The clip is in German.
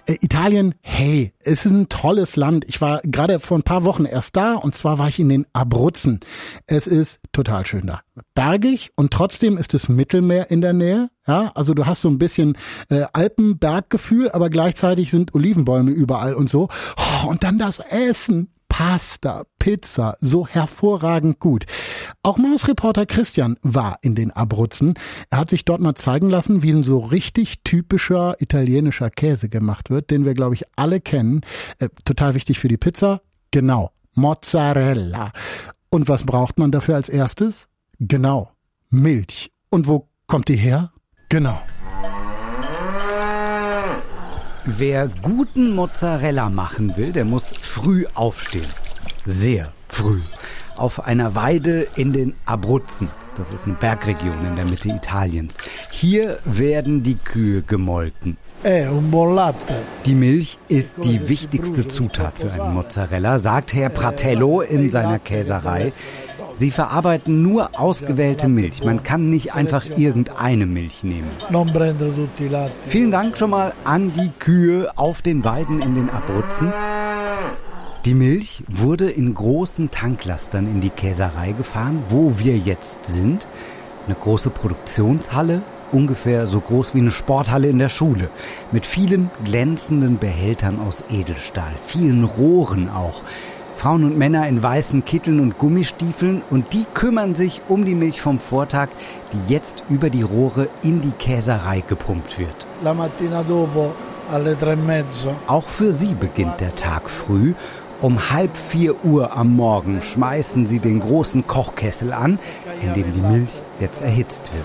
Italien, hey, es ist ein tolles Land. Ich war gerade vor ein paar Wochen erst da und zwar war ich in den Abruzzen. Es ist total schön da. Bergig und trotzdem ist das Mittelmeer in der Nähe. Ja, also du hast so ein bisschen Alpenberggefühl, aber gleichzeitig sind Olivenbäume überall und so. Oh, und dann das Essen. Pasta, Pizza, so hervorragend gut. Auch Mausreporter Christian war in den Abruzzen. Er hat sich dort mal zeigen lassen, wie ein so richtig typischer italienischer Käse gemacht wird, den wir, glaube ich, alle kennen. Total wichtig für die Pizza. Genau, Mozzarella. Und was braucht man dafür als erstes? Genau, Milch. Und wo kommt die her? Genau. Wer guten Mozzarella machen will, der muss früh aufstehen. Sehr früh. Auf einer Weide in den Abruzzen. Das ist eine Bergregion in der Mitte Italiens. Hier werden die Kühe gemolken. Die Milch ist die wichtigste Zutat für einen Mozzarella, sagt Herr Pratello in seiner Käserei. Sie verarbeiten nur ausgewählte Milch. Man kann nicht einfach irgendeine Milch nehmen. Vielen Dank schon mal an die Kühe auf den Weiden in den Abruzzen. Die Milch wurde in großen Tanklastern in die Käserei gefahren, wo wir jetzt sind. Eine große Produktionshalle, ungefähr so groß wie eine Sporthalle in der Schule. Mit vielen glänzenden Behältern aus Edelstahl, vielen Rohren auch. Frauen und Männer in weißen Kitteln und Gummistiefeln und die kümmern sich um die Milch vom Vortag, die jetzt über die Rohre in die Käserei gepumpt wird. Auch für sie beginnt der Tag früh. Um 3:30 am Morgen schmeißen sie den großen Kochkessel an, in dem die Milch jetzt erhitzt wird.